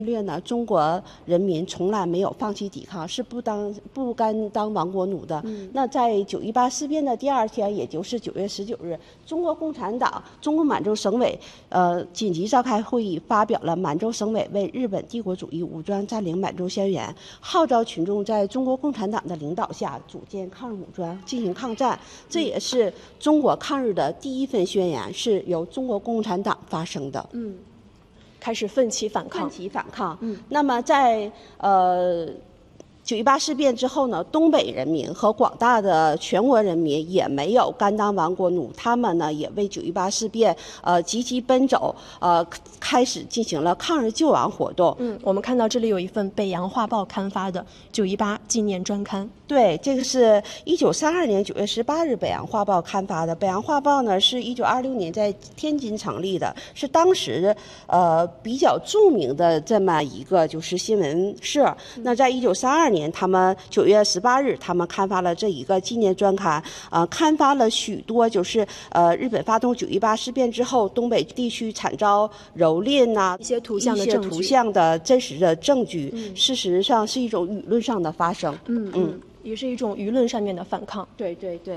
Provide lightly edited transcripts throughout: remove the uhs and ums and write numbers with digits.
略呢，中国人民从来没有放弃抵抗，是不甘当亡国奴的。那在9·18事变的第2天，也就是9月19日，中国共产党中国满洲省委紧急召开会议，发表了满洲省委为日本帝国主义武装占领满洲宣言，号召群众在中国共产党的领导下组建抗日武装进行抗战。这也是中国抗日的第一份宣言，是由中国共产党发生的。 开始奋起反抗。 那么在9·18事变之后呢，东北人民和广大的全国人民也没有甘当亡国奴，他们呢也为9·18事变积极奔走，开始进行了抗日救亡活动。 我们看到这里有一份北洋画报刊发的9·18纪念专刊。 对，这个是1932年9月18日北洋画报刊发的。北洋画报呢是1926年在天津成立的，是当时比较著名的这么一个就是新闻社。那在1932年，他们9月18日，他们刊发了这一个纪念专刊，刊发了许多就是日本发动9·18事变之后，东北地区惨遭蹂躏呐， 一些图像的真实的证据，事实上是一种舆论上的发声。 也是一种舆论上面的反抗。 对，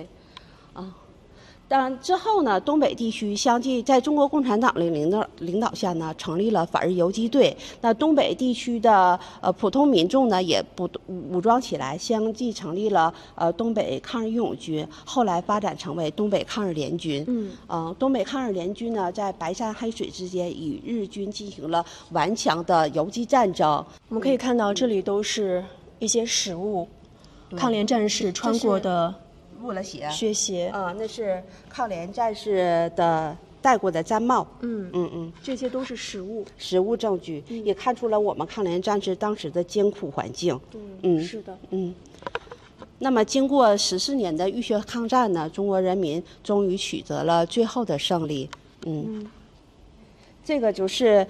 当然之后呢，东北地区相继在中国共产党的领导下呢，成立了反日游击队。那东北地区的普通民众呢，也武装起来，相继成立了东北抗日义勇军，后来发展成为东北抗日联军。东北抗日联军呢，在白山黑水之间与日军进行了顽强的游击战争。 我们可以看到，这里都是一些实物，抗联战士穿过的靴鞋那是抗联战士的戴过的毡帽。 这些都是实物证据，也看出了我们抗联战士当时的艰苦环境。 是的。 那么经过14年的浴血抗战呢，中国人民终于取得了最后的胜利。这个就是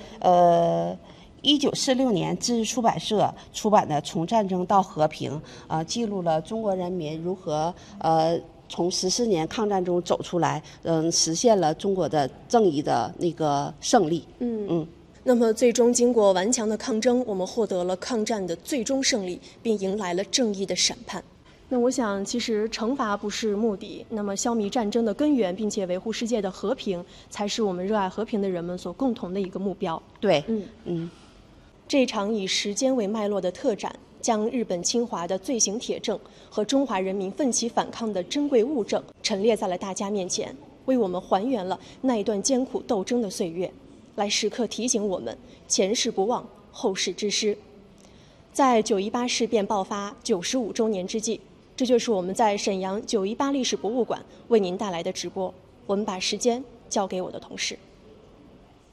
1946年知识出版社出版的《从战争到和平》，记录了中国人民如何从14年抗战中走出来，实现了中国的正义的那个胜利。 那么最终经过顽强的抗争，我们获得了抗战的最终胜利，并迎来了正义的审判。那我想，其实惩罚不是目的，那么消弭战争的根源，并且维护世界的和平，才是我们热爱和平的人们所共同的一个目标。 对， 这场以时间为脉络的特展，将日本侵华的罪行铁证和中华人民奋起反抗的珍贵物证陈列在了大家面前，为我们还原了那一段艰苦斗争的岁月，来时刻提醒我们前事不忘，后事之师。在9·18事变爆发95周年之际，这就是我们在沈阳9·18历史博物馆为您带来的直播。我们把时间交给我的同事。